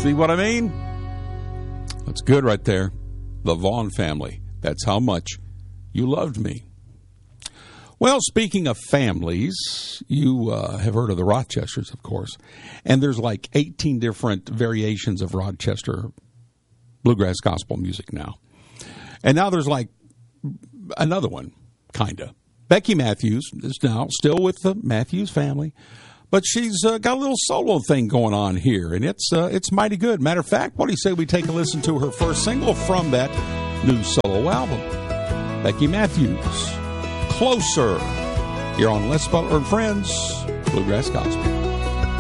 See what I mean? That's good right there. The Vaughn family. That's how much you loved me. Well, speaking of families, you have heard of the Rochesters, of course. And there's like 18 different variations of Rochester bluegrass gospel music now. And now there's like another one, kind of. Becky Matthews is now still with the Matthews family. But she's got a little solo thing going on here, and it's mighty good. Matter of fact, what do you say we take a listen to her first single from that new solo album? Becky Matthews, Closer, here on Les Butler and Friends, Bluegrass Gospel.